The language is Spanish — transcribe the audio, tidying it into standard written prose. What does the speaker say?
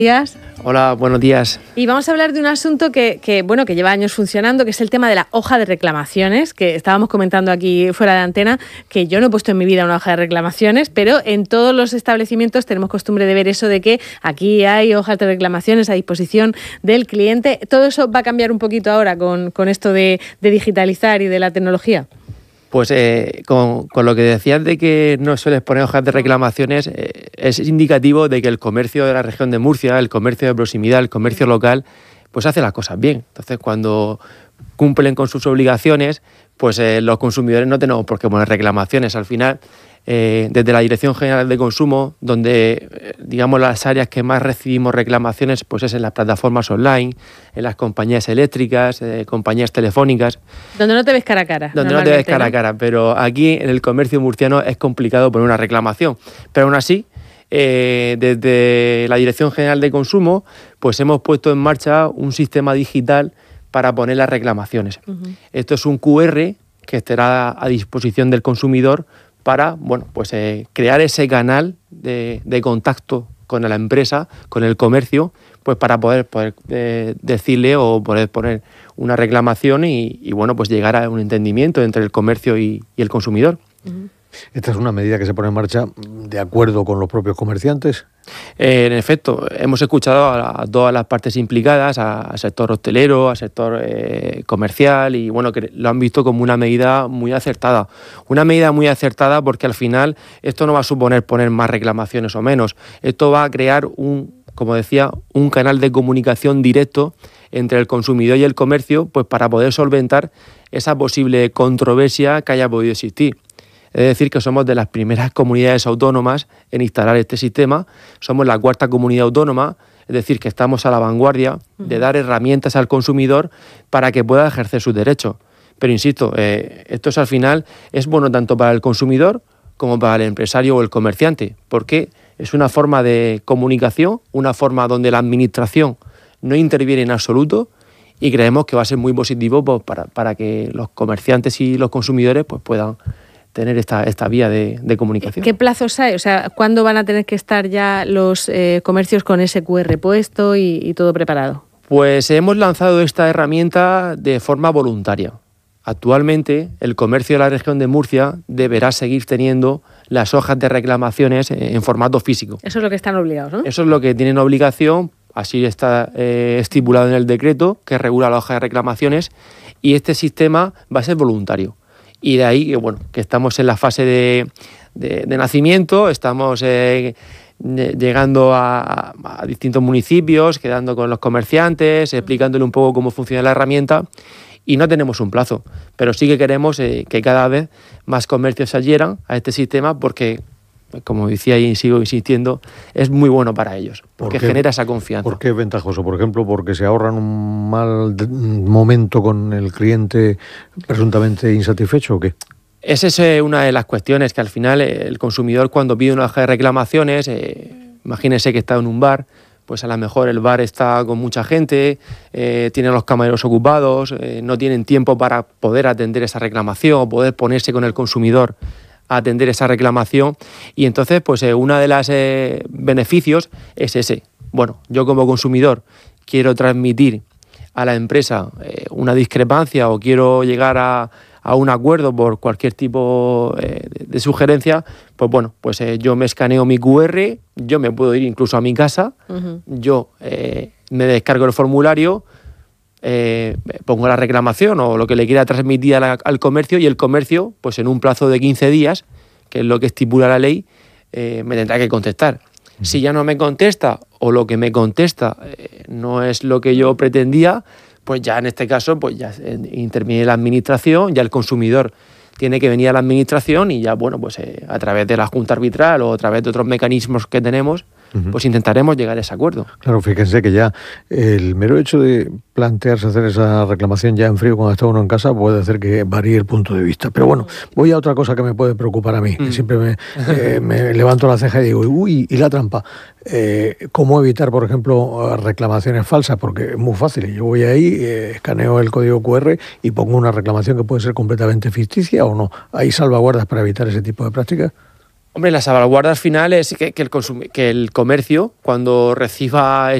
Días. Hola, buenos días. Y vamos a hablar de un asunto que lleva años funcionando, que es el tema de la hoja de reclamaciones, que estábamos comentando aquí fuera de antena, que yo no he puesto en mi vida una hoja de reclamaciones, pero en todos los establecimientos tenemos costumbre de ver eso de que aquí hay hojas de reclamaciones a disposición del cliente. ¿Todo eso va a cambiar un poquito ahora con esto de digitalizar y de la tecnología? Pues con lo que decías de que no sueles poner hojas de reclamaciones, es indicativo de que el comercio de la región de Murcia, el comercio de proximidad, el comercio local, pues hace las cosas bien. Entonces, cuando cumplen con sus obligaciones, pues los consumidores no tenemos por qué poner reclamaciones. Al final, desde la Dirección General de Consumo, donde digamos las áreas que más recibimos reclamaciones, pues es en las plataformas online, en las compañías eléctricas, compañías telefónicas. Donde no te ves cara a cara. Donde no te ves cara a cara, pero aquí en el comercio murciano es complicado poner una reclamación. Pero aún así, desde la Dirección General de Consumo, pues hemos puesto en marcha un sistema digital para poner las reclamaciones. Uh-huh. Esto es un QR que estará a disposición del consumidor para crear ese canal de contacto con la empresa, con el comercio, pues para poder decirle o poder poner una reclamación y llegar a un entendimiento entre el comercio y el consumidor. Uh-huh. ¿Esta es una medida que se pone en marcha de acuerdo con los propios comerciantes? En efecto, hemos escuchado a todas las partes implicadas, al sector hostelero, al sector comercial y que lo han visto como una medida muy acertada. Una medida muy acertada porque al final esto no va a suponer poner más reclamaciones o menos. Esto va a crear un canal de comunicación directo entre el consumidor y el comercio, pues para poder solventar esa posible controversia que haya podido existir. Es decir, que somos de las primeras comunidades autónomas en instalar este sistema. Somos la cuarta comunidad autónoma, es decir, que estamos a la vanguardia de dar herramientas al consumidor para que pueda ejercer sus derechos. Pero insisto, esto al final es bueno tanto para el consumidor como para el empresario o el comerciante, porque es una forma de comunicación, una forma donde la administración no interviene en absoluto y creemos que va a ser muy positivo pues, para que los comerciantes y los consumidores pues, puedan tener esta vía de comunicación. ¿Qué plazos hay? O sea, ¿cuándo van a tener que estar ya los comercios con ese QR puesto y todo preparado? Pues hemos lanzado esta herramienta de forma voluntaria. Actualmente, el comercio de la región de Murcia deberá seguir teniendo las hojas de reclamaciones en formato físico. Eso es lo que están obligados, ¿no? Eso es lo que tienen obligación, así está estipulado en el decreto que regula la hoja de reclamaciones y este sistema va a ser voluntario. Y de ahí que estamos en la fase de nacimiento, estamos llegando a distintos municipios, quedando con los comerciantes, explicándole un poco cómo funciona la herramienta y no tenemos un plazo, pero sí que queremos que cada vez más comercios se adhieran a este sistema porque, como decía y sigo insistiendo, es muy bueno para ellos, porque genera esa confianza. ¿Por qué es ventajoso? Por ejemplo, porque se ahorran un mal momento con el cliente presuntamente insatisfecho, ¿o qué? Esa es una de las cuestiones que al final el consumidor cuando pide una hoja de reclamaciones, imagínese que está en un bar, pues a lo mejor el bar está con mucha gente, tienen los camareros ocupados, no tienen tiempo para poder atender esa reclamación, poder ponerse con el consumidor a atender esa reclamación y entonces pues uno de los beneficios es ese. Bueno, yo como consumidor quiero transmitir a la empresa una discrepancia o quiero llegar a un acuerdo por cualquier tipo de sugerencia, pues yo me escaneo mi QR, yo me puedo ir incluso a mi casa, uh-huh. Yo me descargo el formulario, pongo la reclamación o lo que le quiera transmitir al comercio y el comercio, pues en un plazo de 15 días, que es lo que estipula la ley, me tendrá que contestar. Uh-huh. Si ya no me contesta o lo que me contesta no es lo que yo pretendía, pues ya en este caso pues ya interviene la administración, ya el consumidor tiene que venir a la administración y ya a través de la Junta Arbitral o a través de otros mecanismos que tenemos, pues intentaremos llegar a ese acuerdo. Claro, fíjense que ya el mero hecho de plantearse hacer esa reclamación ya en frío cuando está uno en casa puede hacer que varíe el punto de vista. Pero bueno, voy a otra cosa que me puede preocupar a mí, que siempre me levanto la ceja y digo, uy, ¿y la trampa? ¿Cómo evitar, por ejemplo, reclamaciones falsas? Porque es muy fácil. Yo voy ahí, escaneo el código QR y pongo una reclamación que puede ser completamente ficticia o no. ¿Hay salvaguardas para evitar ese tipo de prácticas? Hombre, la salvaguarda al final es que el comercio, cuando reciba